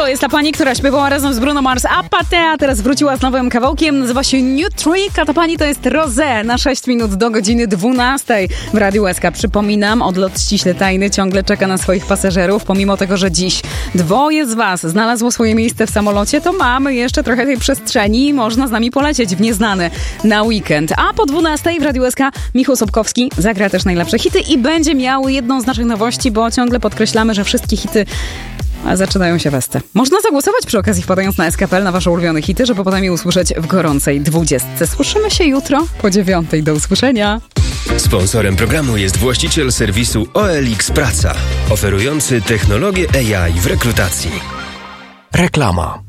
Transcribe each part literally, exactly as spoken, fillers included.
To jest ta pani, która śpiewała razem z Bruno Mars Apathy, a teraz wróciła z nowym kawałkiem. Nazywa się New Trick, a ta pani to jest Rosé. Na sześć minut do godziny dwunastej w Radiu S K. Przypominam, odlot ściśle tajny ciągle czeka na swoich pasażerów. Pomimo tego, że dziś dwoje z was znalazło swoje miejsce w samolocie, to mamy jeszcze trochę tej przestrzeni i można z nami polecieć w nieznane na weekend. A po dwunastej w Radiu S K Michał Sobkowski zagra też najlepsze hity i będzie miał jedną z naszych nowości, bo ciągle podkreślamy, że wszystkie hity a zaczynają się weste. Można zagłosować przy okazji wpadając na S K kropka P L na wasze ulubione hity, żeby potem je usłyszeć w gorącej dwudziestce. Słyszymy się jutro po dziewiątej. Do usłyszenia. Sponsorem programu jest właściciel serwisu O L X Praca, oferujący technologię A I w rekrutacji. Reklama.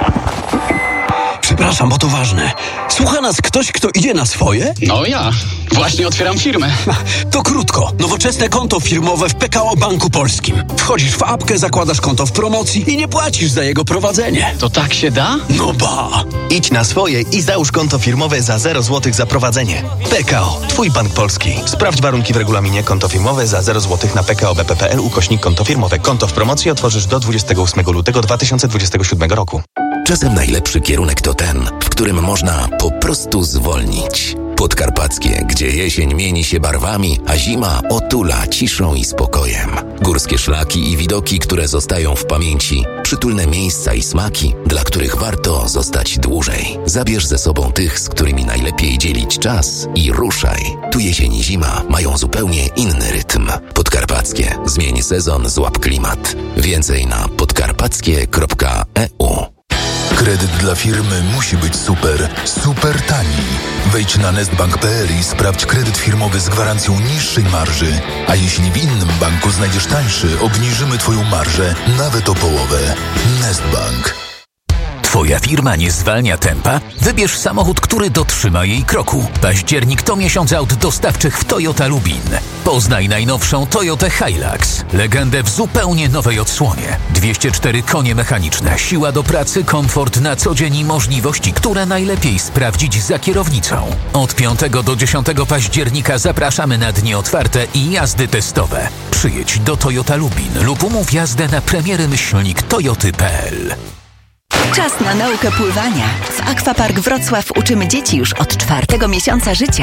Przepraszam, bo to ważne. Słucha nas ktoś, kto idzie na swoje? No ja. Właśnie otwieram firmę. To krótko. Nowoczesne konto firmowe w P K O Banku Polskim. Wchodzisz w apkę, zakładasz konto w promocji i nie płacisz za jego prowadzenie. To tak się da? No ba! Idź na swoje i załóż konto firmowe za zero złotych za prowadzenie. P K O. Twój bank polski. Sprawdź warunki w regulaminie. Konto firmowe za zero złotych na p k o b p kropka p l ukośnik konto firmowe. Konto w promocji otworzysz do dwudziestego ósmego lutego dwa tysiące dwudziestego siódmego roku. Czasem najlepszy kierunek to ten, w którym można po prostu zwolnić. Podkarpackie, gdzie jesień mieni się barwami, a zima otula ciszą i spokojem. Górskie szlaki i widoki, które zostają w pamięci. Przytulne miejsca i smaki, dla których warto zostać dłużej. Zabierz ze sobą tych, z którymi najlepiej dzielić czas i ruszaj. Tu jesień i zima mają zupełnie inny rytm. Podkarpackie. Zmień sezon, złap klimat. Więcej na podkarpackie kropka e u. Kredyt dla firmy musi być super, super tani. Wejdź na nestbank kropka p l i sprawdź kredyt firmowy z gwarancją niższej marży. A jeśli w innym banku znajdziesz tańszy, obniżymy Twoją marżę nawet o połowę. Nestbank. Twoja firma nie zwalnia tempa? Wybierz samochód, który dotrzyma jej kroku. Październik to miesiąc aut dostawczych w Toyota Lubin. Poznaj najnowszą Toyotę Hilux. Legendę w zupełnie nowej odsłonie. dwieście cztery konie mechaniczne, siła do pracy, komfort na co dzień i możliwości, które najlepiej sprawdzić za kierownicą. Od piątego do dziesiątego października zapraszamy na dni otwarte i jazdy testowe. Przyjedź do Toyota Lubin lub umów jazdę na premiery myślnik toyoty kropka p l. Czas na naukę pływania. W Aquapark Wrocław uczymy dzieci już od czwartego miesiąca życia.